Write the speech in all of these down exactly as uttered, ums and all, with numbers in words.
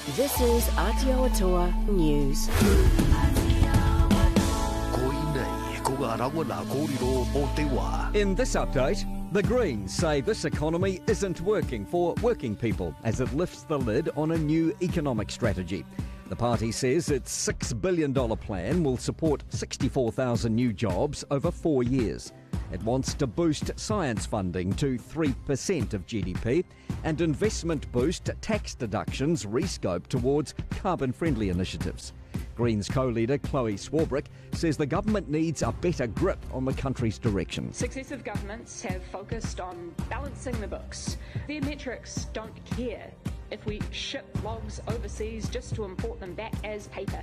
This is Aotearoa News. In this update, the Greens say this economy isn't working for working people as it lifts the lid on a new economic strategy. The party says its six billion dollars plan will support sixty-four thousand new jobs over four years. It wants to boost science funding to three percent of G D P and investment boost tax deductions rescoped towards carbon-friendly initiatives. Greens co-leader Chloe Swarbrick says the government needs a better grip on the country's direction. Successive governments have focused on balancing the books. Their metrics don't care if we ship logs overseas just to import them back as paper.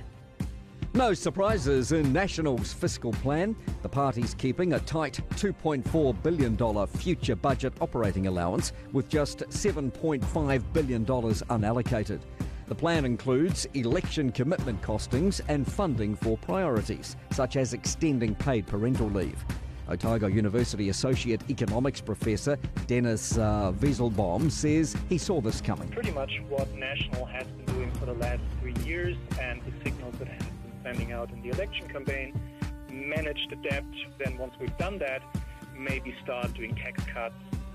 No surprises in National's fiscal plan. The party's keeping a tight two point four billion dollars future budget operating allowance with just seven point five billion dollars unallocated. The plan includes election commitment costings and funding for priorities, such as extending paid parental leave. Otago University Associate Economics Professor Dennis uh, Wieselbaum says he saw this coming. Pretty much what National has been doing for the last three years and the signals that have been sending out in the election campaign, manage the debt, then once we've done that, maybe start doing tax cuts.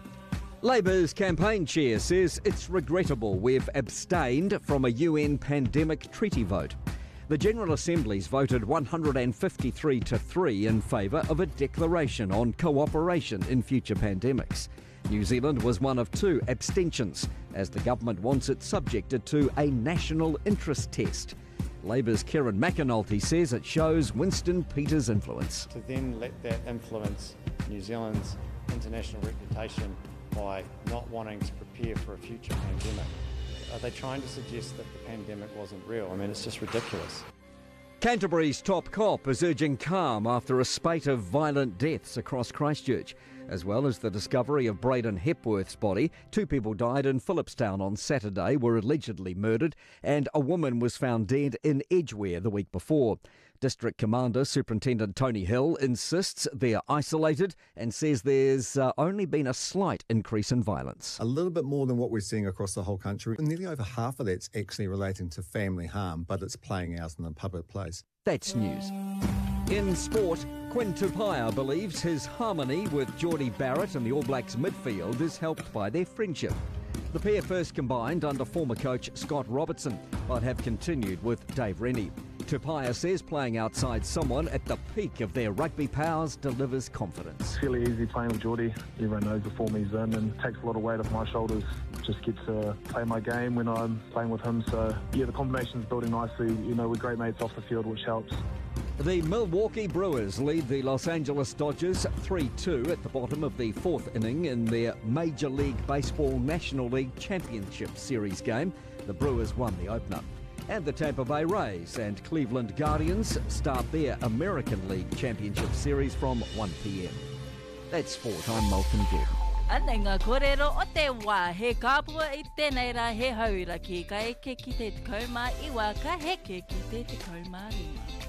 Labour's campaign chair says it's regrettable we've abstained from a U N pandemic treaty vote. The General Assembly's voted one hundred fifty-three to three in favour of a declaration on cooperation in future pandemics. New Zealand was one of two abstentions, as the government wants it subjected to a national interest test. Labour's Kieran McAnulty says it shows Winston Peters' influence. To then let that influence New Zealand's international reputation by not wanting to prepare for a future pandemic. Are they trying to suggest that the pandemic wasn't real? I mean, it's just ridiculous. Canterbury's top cop is urging calm after a spate of violent deaths across Christchurch, as well as the discovery of Braden Hepworth's body. Two people died in Phillipstown on Saturday, were allegedly murdered, and a woman was found dead in Edgware the week before. District Commander Superintendent Tony Hill insists they're isolated and says there's uh, only been a slight increase in violence. A little bit more than what we're seeing across the whole country. Nearly over half of that's actually relating to family harm, but it's playing out in the public place. That's news. In sport, Quinn Tupaia believes his harmony with Geordie Barrett in the All Blacks midfield is helped by their friendship. The pair first combined under former coach Scott Robertson, but have continued with Dave Rennie. Tupaia says playing outside someone at the peak of their rugby powers delivers confidence. It's fairly easy playing with Geordie. Everyone knows the form he's in and takes a lot of weight off my shoulders. Just get to play my game when I'm playing with him. So, yeah, the combination's building nicely. You know, we're great mates off the field, which helps. The Milwaukee Brewers lead the Los Angeles Dodgers three two at the bottom of the fourth inning in their Major League Baseball National League Championship Series game. The Brewers won the opener. And the Tampa Bay Rays and Cleveland Guardians start their American League Championship Series from one p m. That's sport. I'm Malcolm Jordan. Ana ngā kōrero o te wā, he kāpua I tēnei rā he haura ki ka eke ki te tekau mā iwa, ka heke ki te tekau mā rima.